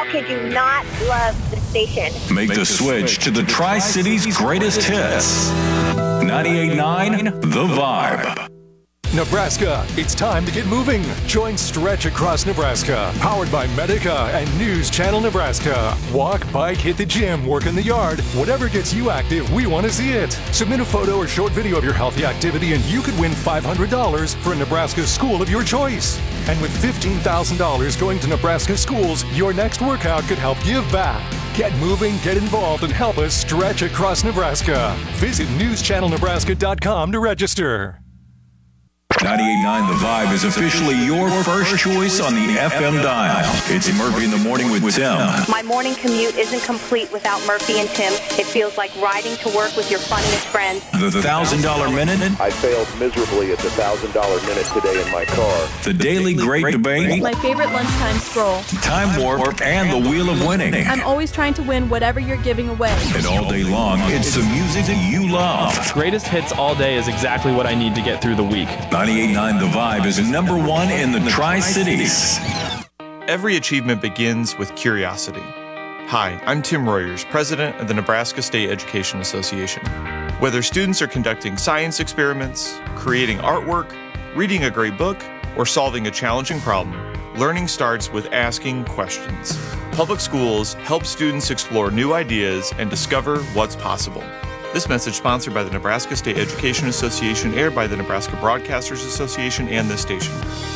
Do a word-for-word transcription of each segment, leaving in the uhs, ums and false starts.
could you not love the station? Make the switch to the Tri-Cities greatest hits. ninety-eight point nine The Vibe. Nebraska, it's time to get moving. Join Stretch Across Nebraska, powered by Medica and News Channel Nebraska. Walk, bike, hit the gym, work in the yard. Whatever gets you active, we want to see it. Submit a photo or short video of your healthy activity and you could win five hundred dollars for a Nebraska school of your choice. And with fifteen thousand dollars going to Nebraska schools, your next workout could help give back. Get moving, get involved, and help us stretch across Nebraska. Visit news channel nebraska dot com to register. ninety-eight point nine The Vibe is officially your first choice on the F M dial. It's Murphy in the Morning with Tim. My morning commute isn't complete without Murphy and Tim. It feels like riding to work with your funniest friends. The one thousand dollar Minute. I failed miserably at the one thousand dollar Minute today in my car. The Daily Great Debate. My favorite lunchtime scroll. Time Warp and the Wheel of Winning. I'm always trying to win whatever you're giving away. And all day long, it's the music that you love. Greatest hits all day is exactly what I need to get through the week. ninety-eight point nine The Vibe is number one in the Tri-Cities. Every achievement begins with curiosity. Hi, I'm Tim Royers, president of the Nebraska State Education Association. Whether students are conducting science experiments, creating artwork, reading a great book, or solving a challenging problem, learning starts with asking questions. Public schools help students explore new ideas and discover what's possible. This message sponsored by the Nebraska State Education Association, aired by the Nebraska Broadcasters Association and this station.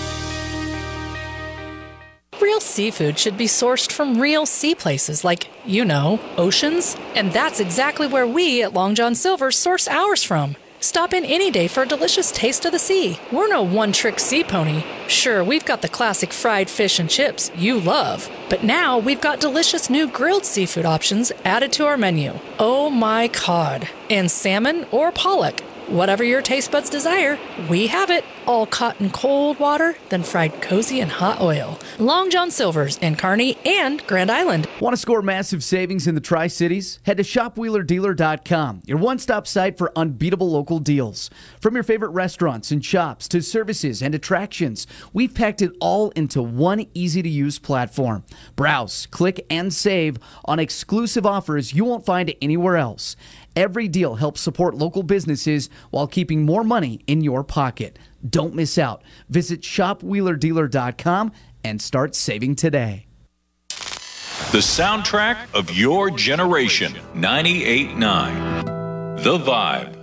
Real seafood should be sourced from real sea places like, you know, oceans. And that's exactly where we at Long John Silver source ours from. Stop in any day for a delicious taste of the sea. We're no one-trick sea pony. Sure, we've got the classic fried fish and chips you love, but now we've got delicious new grilled seafood options added to our menu. Oh my cod. And salmon or pollock. Whatever your taste buds desire, we have it. All caught in cold water, then fried cozy in hot oil. Long John Silver's in Kearney and Grand Island. Want to score massive savings in the Tri-Cities? Head to shop wheeler dealer dot com, your one-stop site for unbeatable local deals. From your favorite restaurants and shops to services and attractions, we've packed it all into one easy-to-use platform. Browse, click, and save on exclusive offers you won't find anywhere else. Every deal helps support local businesses while keeping more money in your pocket. Don't miss out. Visit shop wheeler dealer dot com and start saving today. The soundtrack of your generation. ninety-eight point nine The Vibe.